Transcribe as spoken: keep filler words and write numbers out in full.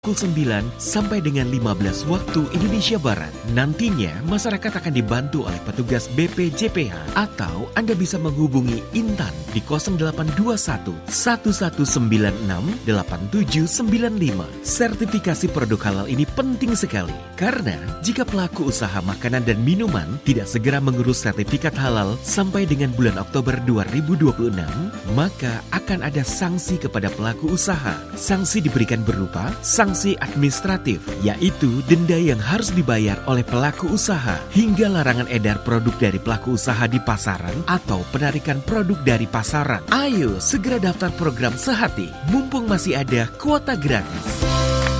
pukul sembilan sampai dengan lima belas waktu Indonesia Barat. Nantinya masyarakat akan dibantu oleh petugas B P J P H atau Anda bisa menghubungi Intan di nol delapan dua satu, satu satu sembilan enam, delapan tujuh sembilan lima. Sertifikasi produk halal ini penting sekali karena jika pelaku usaha makanan dan minuman tidak segera mengurus sertifikat halal sampai dengan bulan Oktober dua ribu dua puluh enam, maka akan ada sanksi kepada pelaku usaha. Sanksi diberikan berupa sanksi administratif, yaitu denda yang harus dibayar oleh pelaku usaha, hingga larangan edar produk dari pelaku usaha di pasaran atau penarikan produk dari pasaran. Ayo segera daftar program Sehati, mumpung masih ada kuota gratis.